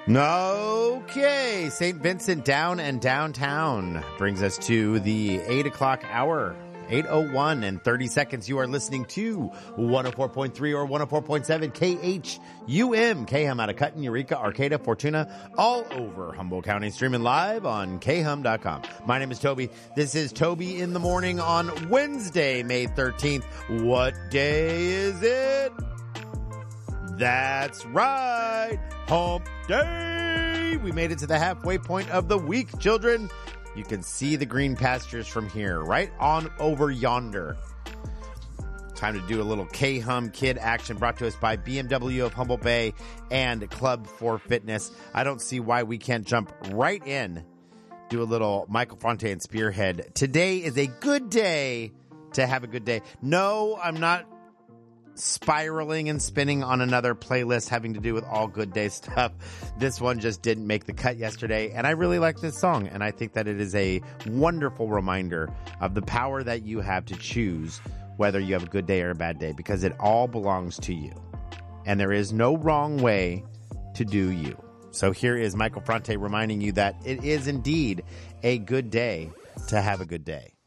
Okay, St. Vincent Down and Downtown brings us to the 8 o'clock hour. 8:01 and 30 seconds. You are listening to 104.3 or 104.7 KHUM. KHUM out of Cutton, Eureka, Arcata, Fortuna, all over Humboldt County. Streaming live on khum.com. My name is Toby. This is Toby in the Morning on Wednesday, May 13th. What day is it? That's right. Hump Day. We made it to the halfway point of the week, children. You can see the green pastures from here, right on over yonder. Time to do a little K-Hum Kid action brought to us by BMW of Humboldt Bay and Club for Fitness. I don't see why we can't jump right in, do a little Michael Franti and Spearhead. Today is a good day to have a good day. No, I'm not spiraling and spinning on another playlist having to do with all good day stuff. This one just didn't make the cut yesterday, and I really like this song, and I think that it is a wonderful reminder of the power that you have to choose whether you have a good day or a bad day, because it all belongs to you, and there is no wrong way to do you. So here is Michael Franti reminding you that it is indeed a good day to have a good day.